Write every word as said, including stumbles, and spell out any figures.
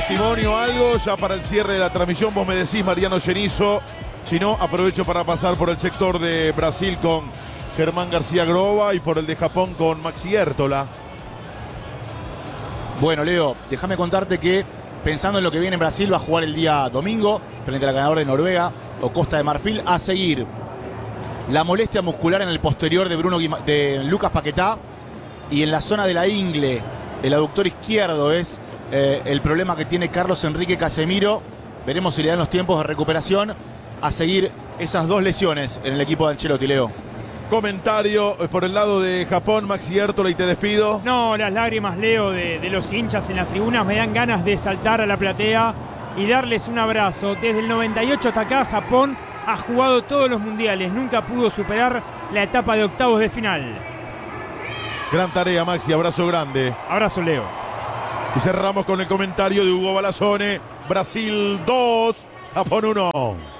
testimonio, algo ya para el cierre de la transmisión. Vos me decís, Mariano Genizo. Si no, aprovecho para pasar por el sector de Brasil con Germán García Groba y por el de Japón con Maxi Értola. Bueno, Leo, déjame contarte que pensando en lo que viene en Brasil, va a jugar el día domingo frente a la ganadora de Noruega o Costa de Marfil, a seguir la molestia muscular en el posterior de, Bruno Guima, de Lucas Paquetá, y en la zona de la ingle, el aductor izquierdo es eh, el problema que tiene Carlos Enrique Casemiro. Veremos si le dan los tiempos de recuperación. A seguir esas dos lesiones en el equipo de Ancelotti, Leo. Comentario por el lado de Japón, Maxi Értola, y te despido. No, las lágrimas, Leo, de, de los hinchas en las tribunas me dan ganas de saltar a la platea y darles un abrazo. Desde el noventa y ocho hasta acá, Japón ha jugado todos los mundiales, nunca pudo superar la etapa de octavos de final. Gran tarea, Maxi, abrazo grande. Abrazo, Leo. Y cerramos con el comentario de Hugo Balazone. Brasil dos, Japón uno.